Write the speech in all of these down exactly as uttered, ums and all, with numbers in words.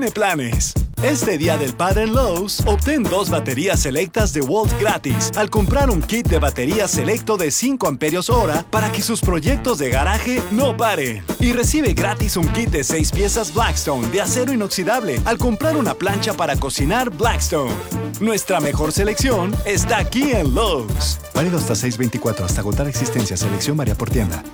tiene planes. Este Día del Padre en Lowe's, obtén dos baterías selectas de Walt gratis al comprar un kit de batería selecto de cinco amperios hora para que sus proyectos de garaje no paren. Y recibe gratis un kit de seis piezas Blackstone de acero inoxidable al comprar una plancha para cocinar Blackstone. Nuestra mejor selección está aquí en Lowe's. Válido hasta seis veinticuatro, hasta agotar existencia. Selección varía por tienda.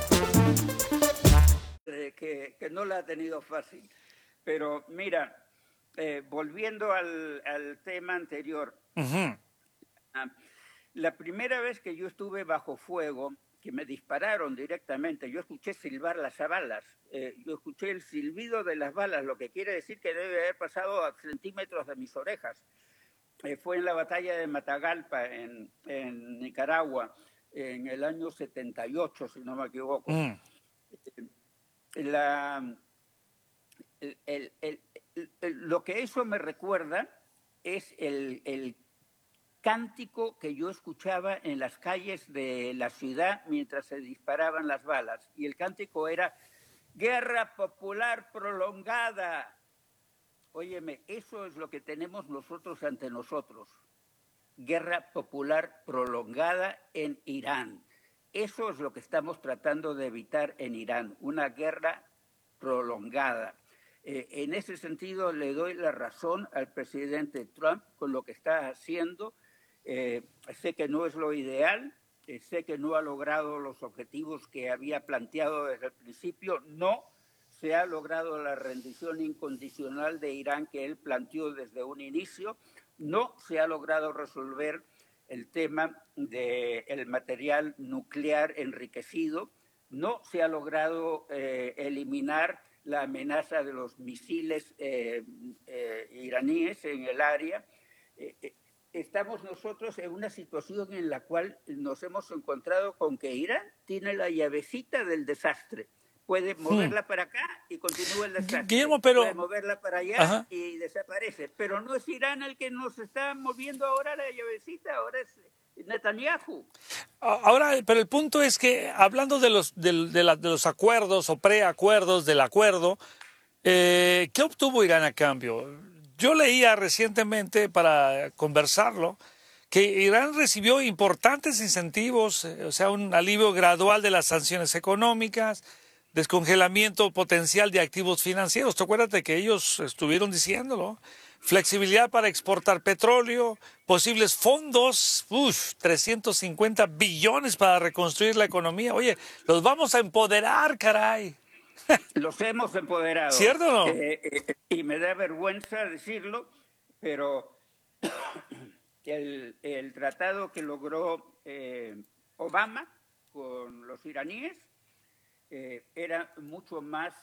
Que, que no la ha tenido fácil. Pero mira... Eh, volviendo al, al tema anterior, Uh-huh. ah, la primera vez que yo estuve bajo fuego, que me dispararon directamente, yo escuché silbar las balas, eh, yo escuché el silbido de las balas, lo que quiere decir que debe haber pasado a centímetros de mis orejas. Eh, fue en la batalla de Matagalpa, en, en Nicaragua, en el año setenta y ocho, si no me equivoco. Mm. La, el, el, el, el, lo que eso me recuerda es el, el cántico que yo escuchaba en las calles de la ciudad mientras se disparaban las balas. Y el cántico era Guerra Popular Prolongada. Óyeme, eso es lo que tenemos nosotros ante nosotros. Guerra Popular Prolongada en Irán. Eso es lo que estamos tratando de evitar en Irán, una guerra prolongada. Eh, en ese sentido le doy la razón al presidente Trump con lo que está haciendo. Eh, sé que no es lo ideal, eh, sé que no ha logrado los objetivos que había planteado desde el principio, no se ha logrado la rendición incondicional de Irán que él planteó desde un inicio, no se ha logrado resolver el tema del material nuclear enriquecido, no se ha logrado eh, eliminar la amenaza de los misiles eh, eh, iraníes en el área. Eh, eh, estamos nosotros en una situación en la cual nos hemos encontrado con que Irán tiene la llavecita del desastre. Puede moverla hmm. para acá y continúa el desastre. Guillermo, pero... Puede moverla para allá Ajá. y desaparece. Pero no es Irán el que nos está moviendo ahora la llavecita, ahora es Netanyahu. Ahora, pero el punto es que, hablando de los, de, de la, de los acuerdos o preacuerdos del acuerdo, eh, ¿qué obtuvo Irán a cambio? Yo leía recientemente, para conversarlo, que Irán recibió importantes incentivos, o sea, un alivio gradual de las sanciones económicas, descongelamiento potencial de activos financieros. ¿Te acuerdas de que ellos estuvieron diciéndolo? Flexibilidad para exportar petróleo, posibles fondos, uf, trescientos cincuenta billones para reconstruir la economía. Oye, los vamos a empoderar, caray. Los hemos empoderado. ¿Cierto o no? Eh, eh, y me da vergüenza decirlo, pero el, el tratado que logró eh, Obama con los iraníes eh, era mucho más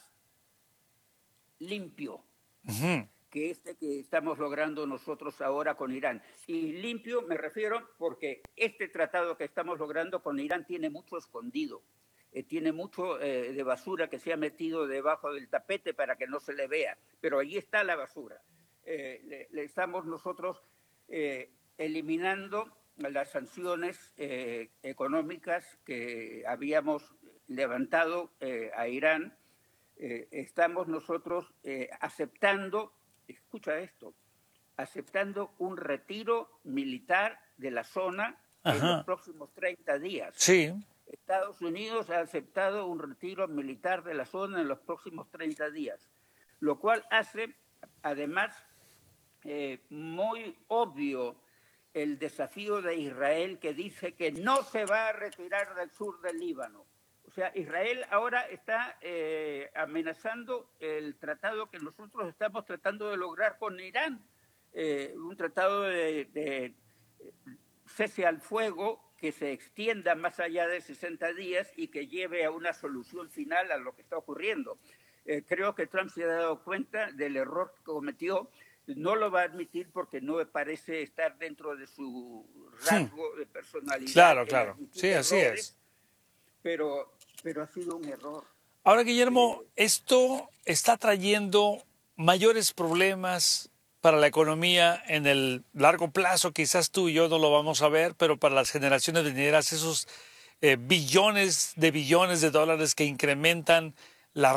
limpio. Uh-huh. que este que estamos logrando nosotros ahora con Irán. Y limpio me refiero porque este tratado que estamos logrando con Irán tiene mucho escondido, eh, tiene mucho eh, de basura que se ha metido debajo del tapete para que no se le vea, pero allí está la basura. Eh, le, le estamos nosotros eh, eliminando las sanciones eh, económicas que habíamos levantado eh, a Irán. Eh, estamos nosotros eh, aceptando escucha esto, aceptando un retiro militar de la zona Ajá. en los próximos treinta días. Sí. Estados Unidos ha aceptado un retiro militar de la zona en los próximos treinta días, lo cual hace, además, eh, muy obvio el desafío de Israel, que dice que no se va a retirar del sur del Líbano. O sea, Israel ahora está eh, amenazando el tratado que nosotros estamos tratando de lograr con Irán, eh, un tratado de, de cese al fuego que se extienda más allá de sesenta días y que lleve a una solución final a lo que está ocurriendo. Eh, creo que Trump se ha dado cuenta del error que cometió, no lo va a admitir porque no parece estar dentro de su rasgo de personalidad. Claro, claro, sí, así errores, es. Pero... pero ha sido un error. Ahora, Guillermo, esto está trayendo mayores problemas para la economía en el largo plazo. Quizás tú y yo no lo vamos a ver, pero para las generaciones venideras, esos eh, billones de billones de dólares que incrementan